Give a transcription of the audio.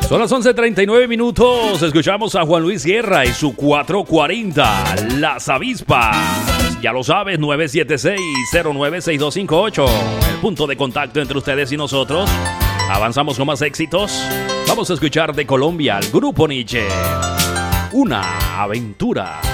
Son las 11:39 minutos. Escuchamos a Juan Luis Guerra y su 440, Las Avispas. Ya lo sabes, 976-096258. El punto de contacto entre ustedes y nosotros. Avanzamos con más éxitos. Vamos a escuchar de Colombia al Grupo Nietzsche. Una aventura.